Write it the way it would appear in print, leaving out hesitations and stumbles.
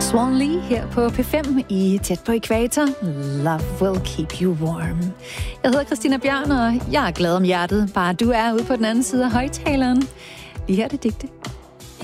Swan Lee her på P5 i Tæt på Ækvator. Love will keep you warm. Jeg hedder Christina Bjørn, og jeg er glad om hjertet, bare du er ude på den anden side af højtaleren. Lige her er det digte.